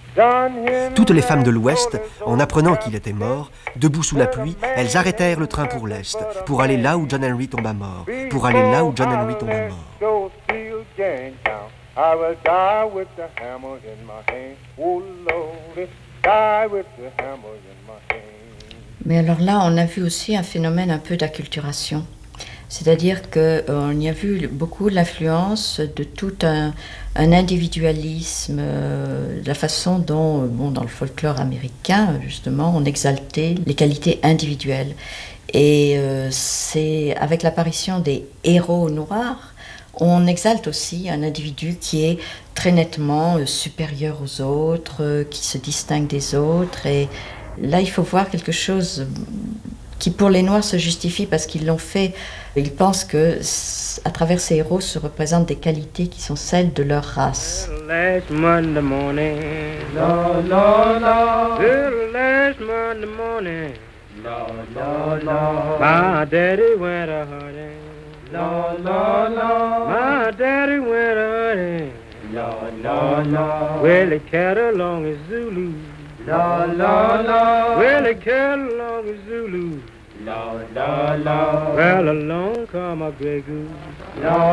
Toutes les femmes de l'Ouest, en apprenant qu'il était mort, debout sous la pluie, elles arrêtèrent le train pour l'Est, pour aller là où John Henry tomba mort, pour aller là où John Henry tomba mort. I will die with the hammer in my hand. Oh Lord, die with the hammer in my hand. Mais alors là, on a vu aussi un phénomène un peu d'acculturation. C'est-à-dire qu'on y a vu beaucoup l'influence de tout un individualisme, la façon dont, dans le folklore américain, justement, on exaltait les qualités individuelles. Et c'est avec l'apparition des héros noirs, on exalte aussi un individu qui est très nettement supérieur aux autres, qui se distingue des autres. Et là, il faut voir quelque chose qui, pour les Noirs, se justifie parce qu'ils l'ont fait. Ils pensent que, à travers ces héros, se représentent des qualités qui sont celles de leur race. Last Monday morning, Lord, Lord, Lord. Last Monday morning, Lord, Lord, Lord. My daddy went a hunting. Lord, Lord, Lord. My daddy went a hunting. Lord, Lord, Lord. Well, he carried along his Zulu. Lord, Lord, Lord. Well, he carried along his Zulu. Lord, Lord, Lord. Well, along come a gray goose. Lord.